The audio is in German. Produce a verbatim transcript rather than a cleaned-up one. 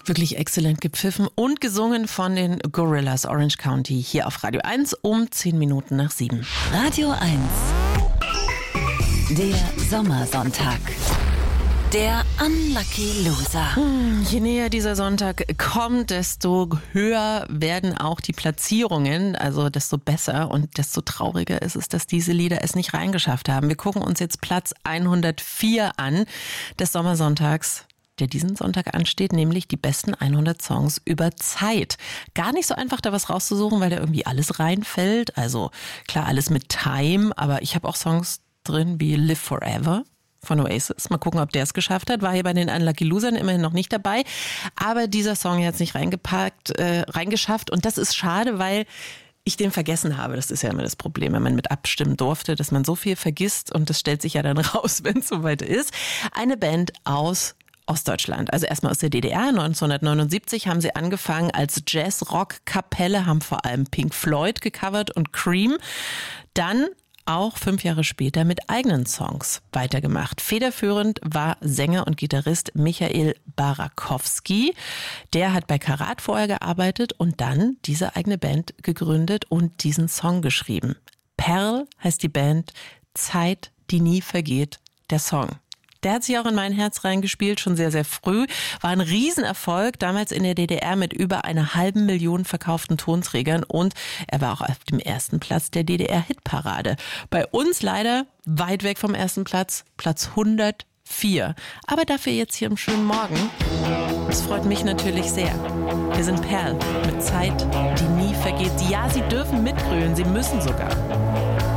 Wirklich exzellent gepfiffen und gesungen von den Gorillaz, Orange County, hier auf Radio eins um zehn Minuten nach sieben. Radio eins, der Sommersonntag. Der Unlucky Loser. Hm, je näher dieser Sonntag kommt, desto höher werden auch die Platzierungen, also desto besser und desto trauriger ist es, dass diese Lieder es nicht reingeschafft haben. Wir gucken uns jetzt Platz hundertvier an des Sommersonntags, der diesen Sonntag ansteht, nämlich die besten hundert Songs über Zeit. Gar nicht so einfach, da was rauszusuchen, weil da irgendwie alles reinfällt. Also klar, alles mit Time, aber ich habe auch Songs drin wie Live Forever von Oasis. Mal gucken, ob der es geschafft hat. War hier bei den Unlucky Losern immerhin noch nicht dabei. Aber dieser Song hat es nicht reingepackt, äh, reingeschafft. Und das ist schade, weil ich den vergessen habe. Das ist ja immer das Problem, wenn man mit abstimmen durfte, dass man so viel vergisst. Und das stellt sich ja dann raus, wenn es soweit ist. Eine Band aus Ostdeutschland, also erstmal aus der D D R. neunzehnhundertneunundsiebzig haben sie angefangen als Jazz-Rock-Kapelle, haben vor allem Pink Floyd gecovert und Cream. Dann auch fünf Jahre später mit eigenen Songs weitergemacht. Federführend war Sänger und Gitarrist Michael Barakowski. Der hat bei Karat vorher gearbeitet und dann diese eigene Band gegründet und diesen Song geschrieben. Perl heißt die Band, Zeit, die nie vergeht, der Song. Der hat sich auch in mein Herz reingespielt, schon sehr, sehr früh. War ein Riesenerfolg, damals in der D D R mit über einer halben Million verkauften Tonträgern. Und er war auch auf dem ersten Platz der D D R-Hitparade. Bei uns leider weit weg vom ersten Platz, Platz hundertvier. Aber dafür jetzt hier im schönen Morgen. Das freut mich natürlich sehr. Wir sind Perl mit Zeit, die nie vergeht. Ja, Sie dürfen mitgrölen, Sie müssen sogar.